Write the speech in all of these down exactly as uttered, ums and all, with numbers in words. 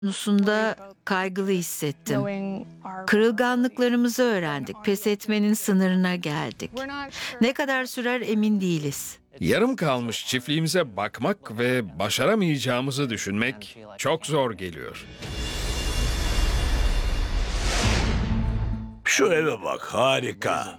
konusunda kaygılı hissettim. Kırılganlıklarımızı öğrendik. Pes etmenin sınırına geldik. Ne kadar sürer emin değiliz. Yarım kalmış çiftliğimize bakmak ve başaramayacağımızı düşünmek çok zor geliyor. Şu eve bak, harika.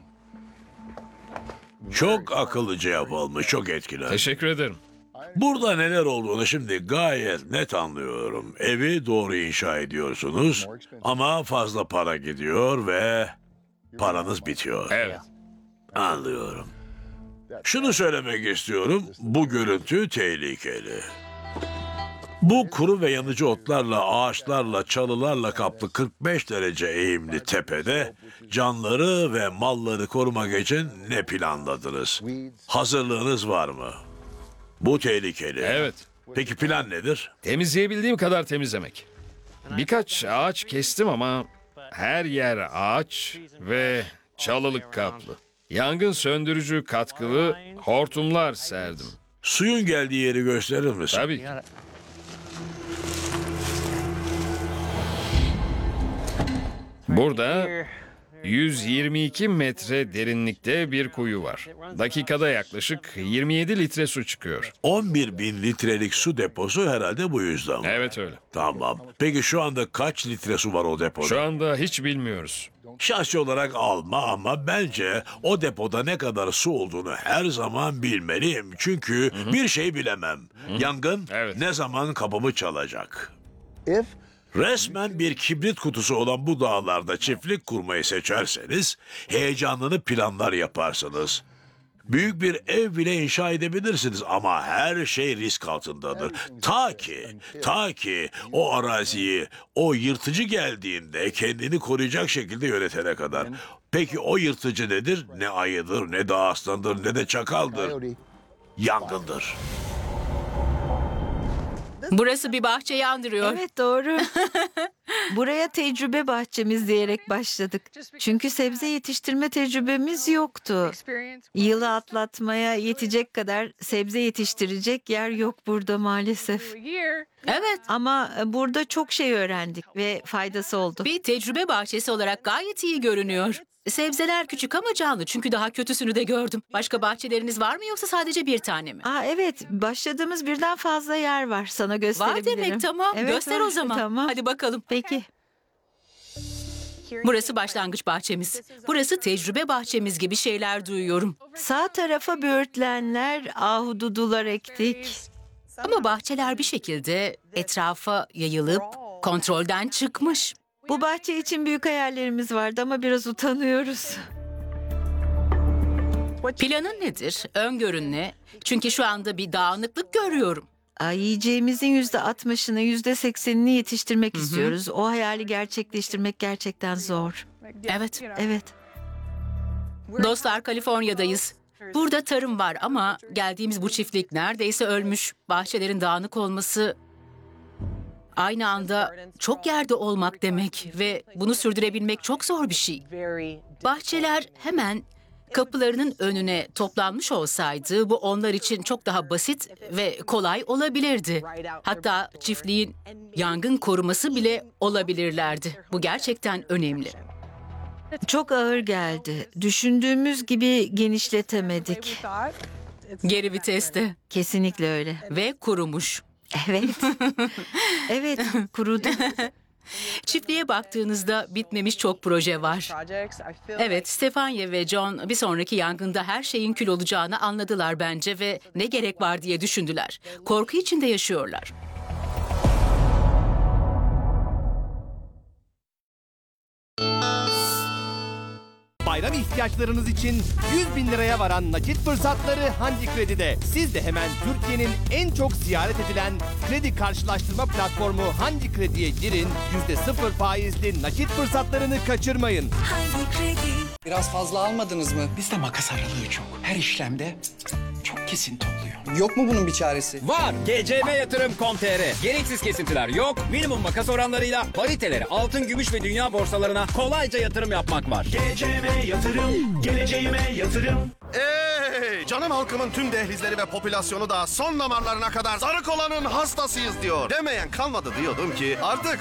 Çok akıllıca yapılmış, çok etkiler. Teşekkür ederim. Burada neler olduğunu şimdi gayet net anlıyorum. Evi doğru inşa ediyorsunuz ama fazla para gidiyor ve paranız bitiyor. Evet. Anlıyorum. Şunu söylemek istiyorum, bu görüntü tehlikeli. Bu kuru ve yanıcı otlarla, ağaçlarla, çalılarla kaplı kırk beş derece eğimli tepede canları ve malları korumak için ne planladınız? Hazırlığınız var mı? Bu tehlikeli. Evet. Peki plan nedir? Temizleyebildiğim kadar temizlemek. Birkaç ağaç kestim ama her yer ağaç ve çalılık kaplı. Yangın söndürücü katkılı hortumlar serdim. Suyun geldiği yeri gösterir misin? Tabii ki. Burada yüz yirmi iki metre derinlikte bir kuyu var. Dakikada yaklaşık yirmi yedi litre su çıkıyor. on bir bin litrelik su deposu herhalde bu yüzden mi? Evet öyle. Tamam. Peki şu anda kaç litre su var o depoda? Şu anda hiç bilmiyoruz. Şahsi olarak alma ama bence o depoda ne kadar su olduğunu her zaman bilmeliyim. Çünkü bir şey bilemem. Yangın Evet. ne zaman kapımı çalacak? Resmen bir kibrit kutusu olan bu dağlarda çiftlik kurmayı seçerseniz heyecanlı planlar yaparsınız. Büyük bir ev bile inşa edebilirsiniz ama her şey risk altındadır. Ta ki, ta ki o araziyi, o yırtıcı geldiğinde kendini koruyacak şekilde yönetene kadar. Peki o yırtıcı nedir? Ne ayıdır, ne de aslandır, ne de çakaldır. Yangındır. Burası bir bahçeyi andırıyor. Evet, doğru. Buraya tecrübe bahçemiz diyerek başladık. Çünkü sebze yetiştirme tecrübemiz yoktu. Yılı atlatmaya yetecek kadar sebze yetiştirecek yer yok burada maalesef. Evet. Ama burada çok şey öğrendik ve faydası oldu. Bir tecrübe bahçesi olarak gayet iyi görünüyor. Sebzeler küçük ama canlı çünkü daha kötüsünü de gördüm. Başka bahçeleriniz var mı yoksa sadece bir tane mi? Aa, evet, başladığımız birden fazla yer var. Sana gösterebilirim. Var demek, tamam. Evet, Göster var. o zaman. Tamam. Hadi bakalım. Peki. Burası başlangıç bahçemiz. Burası tecrübe bahçemiz gibi şeyler duyuyorum. Sağ tarafa böğürtlenler, ahududular ektik. Ama bahçeler bir şekilde etrafa yayılıp kontrolden çıkmış. Bu bahçe için büyük hayallerimiz vardı ama biraz utanıyoruz. Planın nedir? Öngörün ne? Çünkü şu anda bir dağınıklık görüyorum. Aa, yiyeceğimizin yüzde altmışını, yüzde seksenini yetiştirmek istiyoruz. O hayali gerçekleştirmek gerçekten zor. Evet. Evet. Dostlar, Kaliforniya'dayız. Burada tarım var ama geldiğimiz bu çiftlik neredeyse ölmüş. Bahçelerin dağınık olması aynı anda çok yerde olmak demek ve bunu sürdürebilmek çok zor bir şey. Bahçeler hemen kapılarının önüne toplanmış olsaydı bu onlar için çok daha basit ve kolay olabilirdi. Hatta çiftliğin yangın koruması bile olabilirlerdi. Bu gerçekten önemli. Çok ağır geldi. Düşündüğümüz gibi genişletemedik. Geri viteste Kesinlikle öyle. ve kurumuş. Evet. Evet, kurudu. Çiftliğe baktığınızda bitmemiş çok proje var. Evet, Stefania ve John bir sonraki yangında her şeyin kül olacağını anladılar bence ve ne gerek var diye düşündüler. Korku içinde yaşıyorlar. Bayram ihtiyaçlarınız için yüz bin liraya varan nakit fırsatları Handi Kredi'de. Siz de hemen Türkiye'nin en çok ziyaret edilen kredi karşılaştırma platformu Handi Kredi'ye girin. yüzde sıfır faizli nakit fırsatlarını kaçırmayın. Handi Kredi. Biraz fazla almadınız mı? Bizde makas aralığı çok. Her işlemde çok kesinti oluyor. Yok mu bunun bir çaresi? Var. G C M yatırım nokta com nokta t r. Gereksiz kesintiler yok. Minimum makas oranlarıyla paritelere, altın, gümüş ve dünya borsalarına kolayca yatırım yapmak var. G C M Yatırım, geleceğime yatırım. Ey, canım halkımın tüm dehlizleri ve popülasyonu da son damarlarına kadar Sarıkola'nın hastasıyız diyor. Demeyen kalmadı diyordum ki artık